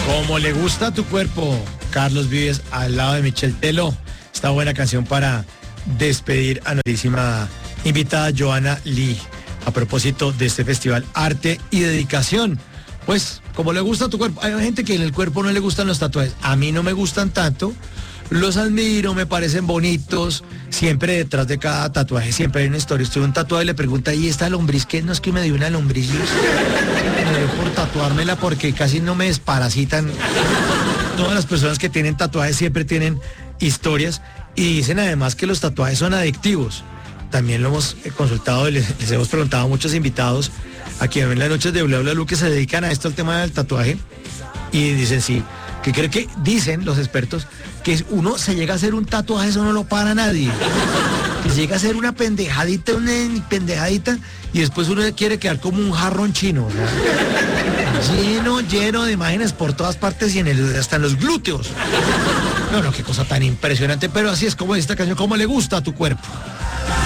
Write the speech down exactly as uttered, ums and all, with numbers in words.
Como le gusta a tu cuerpo, Carlos Vives al lado de Michel Teló. Esta buena canción para despedir a nuestra invitada Joana Lee. A propósito de este festival Arte y Dedicación. Pues, como le gusta a tu cuerpo, hay gente que en el cuerpo no le gustan los tatuajes. A mí no me gustan tanto. Los admiro, me parecen bonitos. Siempre detrás de cada tatuaje, siempre hay una historia. Estoy un tatuaje y le pregunta, ¿y esta lombriz qué? No, es que me dio una lombriz. Me dio por tatuármela porque casi no me desparasitan. Todas las personas que tienen tatuajes siempre tienen historias. Y dicen además que los tatuajes son adictivos. También lo hemos consultado, les, les hemos preguntado a muchos invitados aquí en las noches de Bla Bla Blue que se dedican a esto, al tema del tatuaje. Y dicen sí, que creo que dicen los expertos que uno se llega a hacer un tatuaje, eso no lo para nadie. Que se llega a hacer una pendejadita, una pendejadita, y después uno quiere quedar como un jarrón chino, ¿no? Lleno, lleno de imágenes por todas partes y en el, hasta en los glúteos. No, no, qué cosa tan impresionante, pero así es como esta canción, como le gusta a tu cuerpo.